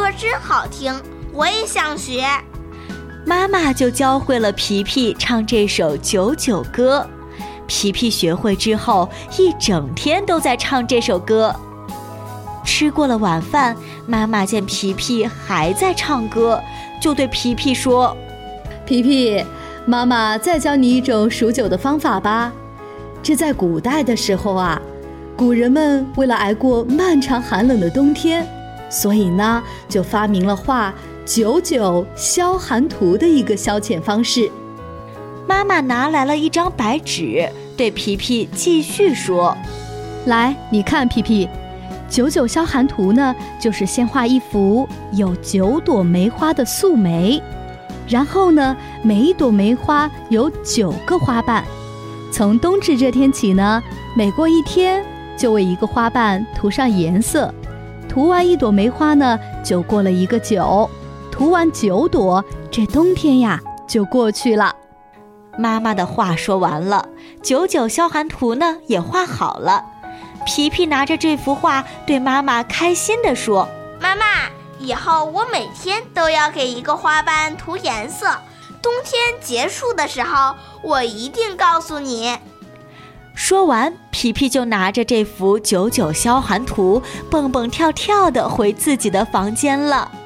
歌真好听，我也想学。 妈妈就教会了皮皮唱这首九九歌。皮皮学会之后，一整天都在唱这首歌。吃过了晚饭，妈妈见皮皮还在唱歌，就对皮皮说： 皮皮，妈妈再教你一种数九的方法吧。这在古代的时候啊，古人们为了挨过漫长寒冷的冬天，所以呢，就发明了画九九消寒图的一个消遣方式。 妈妈拿来了一张白纸，对皮皮继续说： 来，你看皮皮，九九消寒图呢，就是先画一幅有9朵梅花的素梅，然后呢，每一朵梅花有9个花瓣。从冬至这天起呢，每过一天就为一个花瓣涂上颜色，涂完一朵梅花呢，就过了一个9，涂完9朵，这冬天呀就过去了。 妈妈的话说完了，九九消寒图呢也画好了。皮皮拿着这幅画对妈妈开心地说： 妈妈，以后我每天都要给一个花瓣涂颜色，冬天结束的时候我一定告诉你。 说完，皮皮就拿着这幅九九消寒图蹦蹦跳跳地回自己的房间了。